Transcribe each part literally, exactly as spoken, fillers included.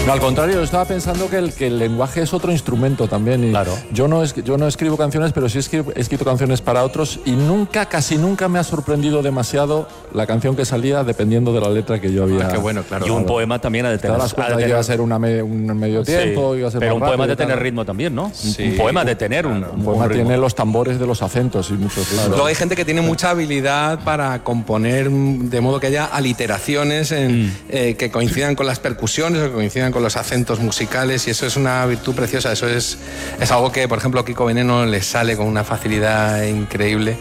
No, al contrario, yo estaba pensando que el, que el lenguaje es otro instrumento también. Y claro. Yo no, es, yo no escribo canciones, pero sí escribo, he escrito canciones para otros y nunca, casi nunca me ha sorprendido demasiado la canción que salía dependiendo de la letra que yo había... Ah, qué bueno, claro. Y un poema también ha de tener... Las cuentas, iba a ser una me, un medio tiempo, sí, iba a ser pero más un poema rápido, de tener tal. ritmo también, ¿no? Sí, un poema de tener un, un, un poema ritmo. tiene los tambores de los acentos y muchos, claro. Luego hay gente que tiene mucha habilidad para componer de modo que haya aliteraciones en, mm. eh, que coincidan con las percusiones o que coincidan con los acentos musicales, y eso es una virtud preciosa. Eso es, es algo que, por ejemplo, a Kiko Veneno le sale con una facilidad increíble.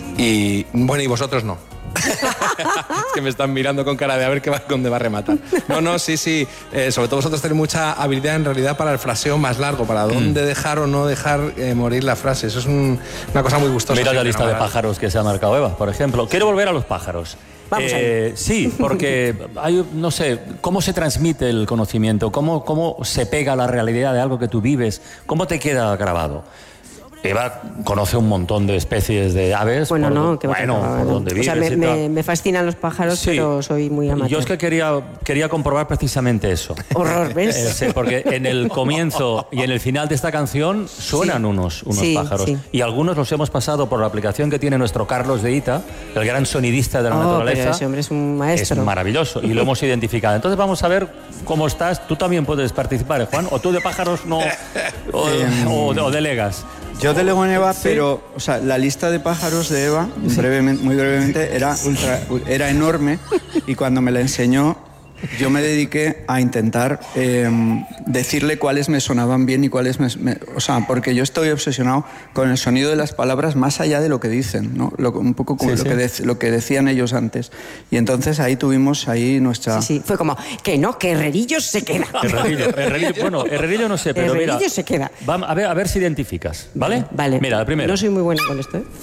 Y bueno, y vosotros no. Es que me están mirando con cara de a ver qué va, dónde va a rematar. No, no, sí, sí. Eh, sobre todo vosotros tenéis mucha habilidad en realidad para el fraseo más largo, para dónde mm. dejar o no dejar eh, morir la frase. Eso es un, una cosa muy gustosa. Mira la lista ¿no? de pájaros que se ha marcado Eva, por ejemplo. Quiero volver a los pájaros. Vamos eh, sí, porque hay, no sé, cómo se transmite el conocimiento, cómo, cómo se pega a la realidad de algo que tú vives, cómo te queda grabado. Eva conoce un montón de especies de aves. Bueno, por, no, que bueno, va, por no. donde vives. O sea, me, y me, me fascinan los pájaros, sí, pero soy muy amateur. Yo es que quería, quería comprobar precisamente eso. Horror, ¿ves? Eh, sí, porque en el comienzo y en el final de esta canción suenan sí. unos, unos sí, pájaros. Sí. Y algunos los hemos pasado por la aplicación que tiene nuestro Carlos de Ita, el gran sonidista de la oh, naturaleza. Pero ese hombre es un maestro. Es maravilloso y lo hemos identificado. Entonces vamos a ver cómo estás. Tú también puedes participar, ¿eh, Juan? ¿O tú de pájaros no? O, o, o delegas. Yo delego en Eva, sí. pero o sea, la lista de pájaros de Eva, sí. brevemente, muy brevemente, era, ultra, era enorme, y cuando me la enseñó, yo me dediqué a intentar eh, decirle cuáles me sonaban bien y cuáles me, me... O sea, porque yo estoy obsesionado con el sonido de las palabras más allá de lo que dicen, ¿no? Lo, un poco como sí, lo, sí. Que de, lo que decían ellos antes. Y entonces ahí tuvimos ahí nuestra... Sí, sí, fue como, que no, que Herrerillo se queda. Herrerillo, Herrerillo, bueno, Herrerillo no sé, pero Herrerillo mira... se queda. Va, a, ver, a ver si identificas, ¿vale? Vale. Mira, la primera. No soy muy buena con esto, ¿eh?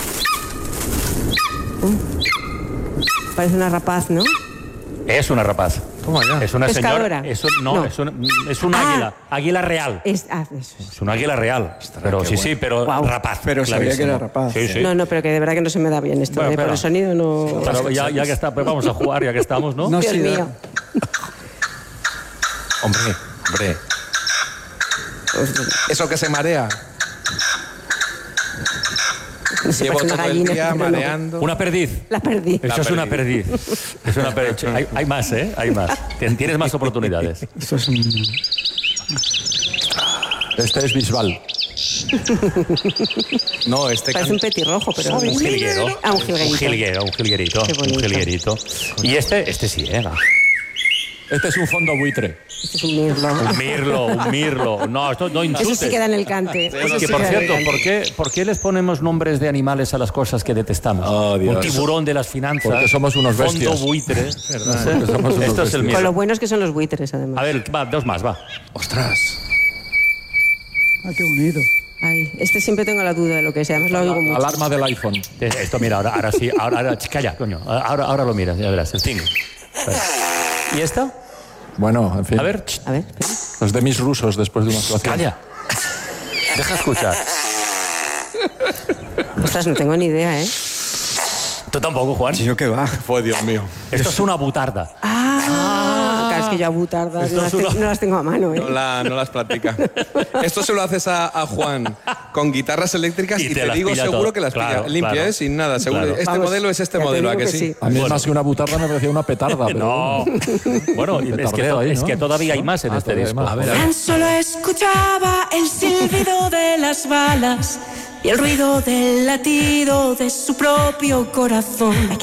Uh. Parece una rapaz, ¿no? Es una rapaz. ¿Cómo allá? Es una pescadora. señora. Es un, no, no, es un, es un ah, águila. Águila real. Es, ah, eso es. es un águila real. Pero sí, bueno. sí, pero wow. rapaz. Pero sabía que era rapaz. Sí, sí. No, no, pero que de verdad que no se me da bien esto. Bueno, ¿eh? Por el sonido no... Pero ya, ya que está, pues vamos a jugar, ya que estamos, ¿no? no Dios sí, mío. Hombre, hombre. Eso que se marea. Se Llevo todo gallina, el día mareando. Una perdiz. La perdiz. Eso La es una perdiz. Es una perdiz. Hay, hay más, ¿eh? Hay más. Tienes más oportunidades. Esto es un... Este es Bisbal. No, este parece un petirrojo, pero... Un jilguero. Ah, un jilguerito. Un jilguero, un jilguerito. Qué bonito. Un jilguerito. Y este, este sí era. Este es un fondo buitre. Este es un mirlo. Un mirlo, un mirlo. No, esto no insultes. Eso sí queda en el cante. Sí, Eso que sí por queda cierto, en el ¿por cante. qué, ¿por qué les ponemos nombres de animales a las cosas que detestamos? Oh, Dios. Un tiburón de las finanzas. Porque somos unos bestias. Fondo buitre. No sé, somos unos Esto es el bestias. mío. Con lo buenos que son los buitres, además. A ver, va, dos más, va. Ostras. Ah, qué bonito. Ay, este siempre tengo la duda de lo que sea, además lo oigo mucho. Alarma del iPhone. Esto, mira, ahora, ahora sí, ahora, ahora, calla, coño. Ahora, ahora lo miras, ya verás, el cinco. ¿Y esta? Bueno, en fin. A ver, A ver, Los demis rusos después de una actuación. calla. Deja escuchar. ostras, no tengo ni idea, ¿eh? Tú tampoco, Juan. ¿Yo qué va? Fue Dios mío. Esto es una butarda. Ah, claro, es que yo a butardas no, las te- no las tengo a mano, ¿eh? No, la, no las practica. Esto se lo haces a, a Juan con guitarras eléctricas y, Y y te te, las digo pilla seguro todo. que las Claro, pilla. Limpia, claro. ¿eh? Sin nada, seguro. Claro. Este Vamos, modelo es este ya te modelo, ¿a digo que que sí? sí. A mí Bueno. más que una butarda me parecía una petarda. Pero No. Bueno, es que, petardeo ahí, es ¿no? que todavía hay más en Ah, este todavía hay disco. más. A ver, a ver. Tan solo escuchaba el silbido de las balas y el ruido del latido de su propio corazón.